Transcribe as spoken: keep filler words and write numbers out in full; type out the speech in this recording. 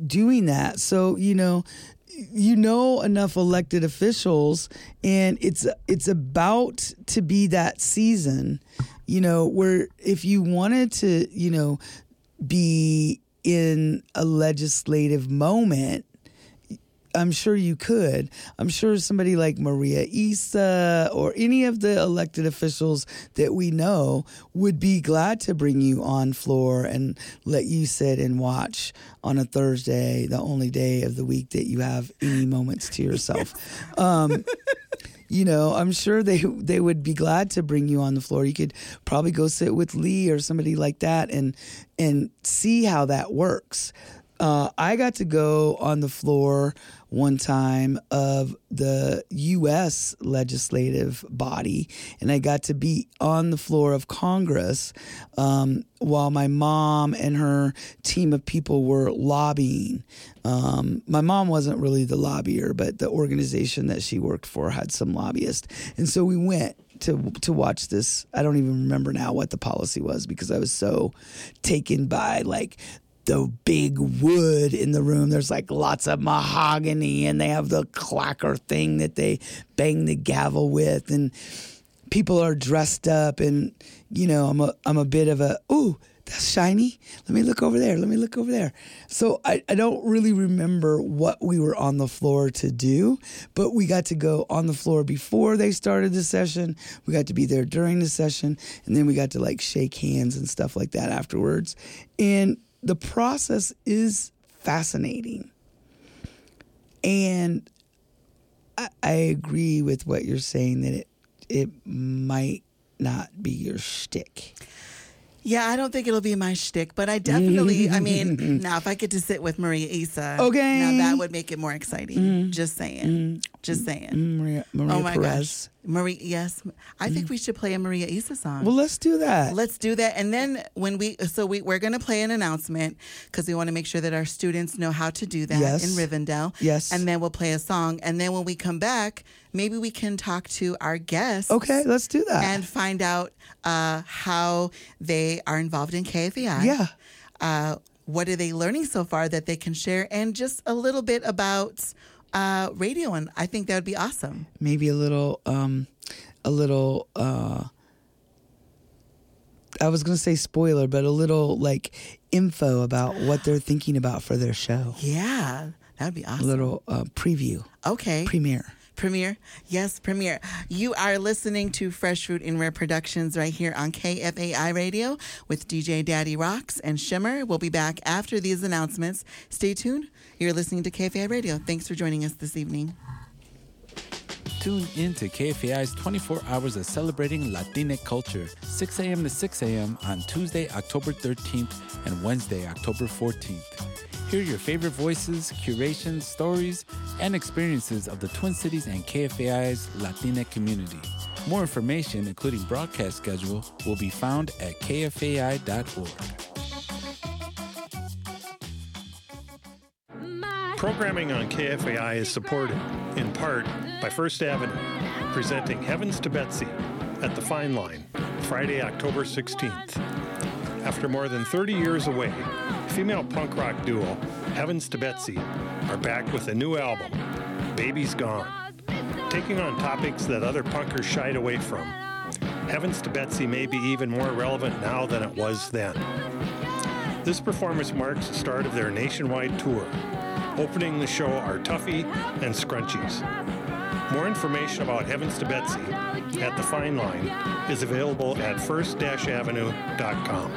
doing that. So, you know, you know enough elected officials, and it's it's about to be that season, you know, where if you wanted to, you know, be in a legislative moment, I'm sure you could. I'm sure somebody like Maria Issa or any of the elected officials that we know would be glad to bring you on floor and let you sit and watch on a Thursday, the only day of the week that you have any moments to yourself. Um, you know, I'm sure they they would be glad to bring you on the floor. You could probably go sit with Lee or somebody like that and and see how that works. Uh, I got to go on the floor one time of the U S legislative body, and I got to be on the floor of Congress um, while my mom and her team of people were lobbying. Um, my mom wasn't really the lobbyer, but the organization that she worked for had some lobbyists. And so we went to to watch this. I don't even remember now what the policy was because I was so taken by, like, the big wood in the room. There's like lots of mahogany, and they have the clacker thing that they bang the gavel with, and people are dressed up, and you know, I'm a I'm a bit of a, ooh, that's shiny. Let me look over there. Let me look over there. So I, I don't really remember what we were on the floor to do, but we got to go on the floor before they started the session. We got to be there during the session, and then we got to like shake hands and stuff like that afterwards. And the process is fascinating. And I, I agree with what you're saying that it it might not be your shtick. Yeah, I don't think it'll be my shtick, but I definitely, I mean, now if I get to sit with Maria Issa, okay, now that would make it more exciting. Mm-hmm. Just saying. Mm-hmm. Just saying. Maria, Maria oh my Perez. gosh. Maria, yes. I think we should play a Maria Issa song. Well, let's do that. Let's do that. And then when we, so we, we're going to play an announcement because we want to make sure that our students know how to do that yes. in Rivendell. Yes. And then we'll play a song. And then when we come back, maybe we can talk to our guests. Okay, let's do that. And find out uh, how they are involved in K F A I. Yeah. Uh, what are they learning so far that they can share? And just a little bit about uh, radio. And I think that would be awesome. Maybe a little, um, a little, uh, I was going to say spoiler, but a little like info about what they're thinking about for their show. Yeah, that would be awesome. A little uh, preview. Okay. Premiere. Premiere. Yes, Premiere. You are listening to Fresh Fruit and Rare Productions right here on K F A I Radio with D J Daddy Rocks and Shimmer. We'll be back after these announcements. Stay tuned. You're listening to K F A I Radio. Thanks for joining us this evening. Tune in to K F A I's twenty-four hours of celebrating Latinx culture, six a.m. to six a.m. on Tuesday, October thirteenth and Wednesday, October fourteenth. Hear your favorite voices, curations, stories, and experiences of the Twin Cities and K F A I's Latinx community. More information, including broadcast schedule, will be found at k f a i dot org. Programming on K F A I is supported, in part, by First Avenue, presenting Heavens to Betsy at the Fine Line, Friday, October sixteenth. After more than thirty years away, female punk rock duo Heavens to Betsy are back with a new album, Baby's Gone, taking on topics that other punkers shied away from. Heavens to Betsy may be even more relevant now than it was then. This performance marks the start of their nationwide tour. Opening the show are Tuffy and Scrunchies. More information about Heavens to Betsy at the Fine Line is available at first avenue dot com.